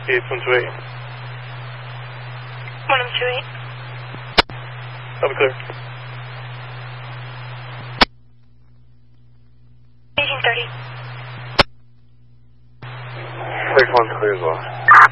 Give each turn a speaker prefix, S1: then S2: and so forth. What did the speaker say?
S1: 128.
S2: 128.
S1: I'll be clear.
S2: 1830.
S1: 61 clear as well.